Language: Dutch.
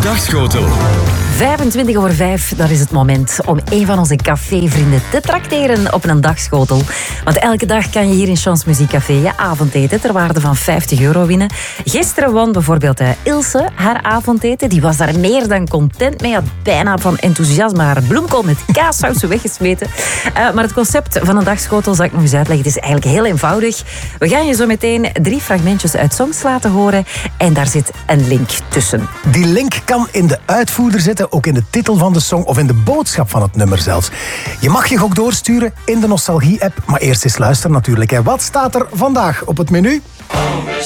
Dagschotel. 5:25, dat is het moment om een van onze cafévrienden te trakteren op een dagschotel. Want elke dag kan je hier in Chance Muziek Café je avondeten ter waarde van €50 winnen. Gisteren won bijvoorbeeld Ilse haar avondeten. Die was daar meer dan content mee. Had bijna van enthousiasme haar bloemkool met kaassaus weggesmeten. Maar het concept van een dagschotel, zal ik nog eens uitleggen, het is eigenlijk heel eenvoudig. We gaan je zo meteen 3 fragmentjes uit songs laten horen. En daar zit een link tussen. Die link kan in de uitvoerder zitten, ook in de titel van de song of in de boodschap van het nummer zelfs. Je mag je ook doorsturen in de Nostalgie-app, maar eerst eens luisteren natuurlijk. Wat staat er vandaag op het menu?